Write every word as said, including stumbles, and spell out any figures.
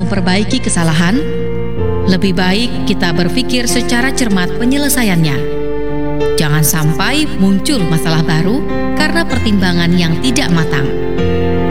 memperbaiki kesalahan, lebih baik kita berpikir secara cermat penyelesaiannya. Jangan sampai muncul masalah baru karena pertimbangan yang tidak matang.